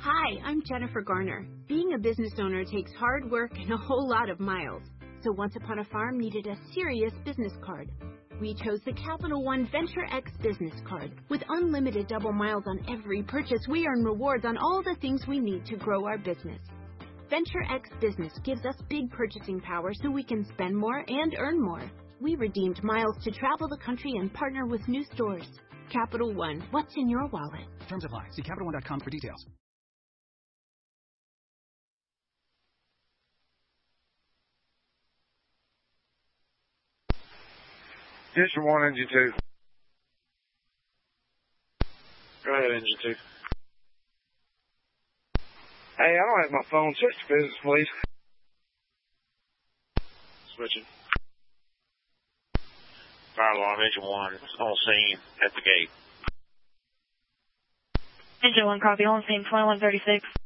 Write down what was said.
Hi, I'm Jennifer Garner. Being a business owner takes hard work and a whole lot of miles. So Once Upon a Farm needed a serious business card. We chose the Capital One Venture X business card. With unlimited double miles on every purchase, we earn rewards on all the things we need to grow our business. Venture X Business gives us big purchasing power so we can spend more and earn more. We redeemed miles to travel the country and partner with new stores. Capital One, what's in your wallet? Terms apply. See CapitalOne.com for details. Engine 1, Engine 2. Go ahead, Engine 2. Hey, I don't have my phone. Switch to business, please. Switching. Fire alarm, Engine 1 on scene at the gate. Engine 1, copy, on scene 2136.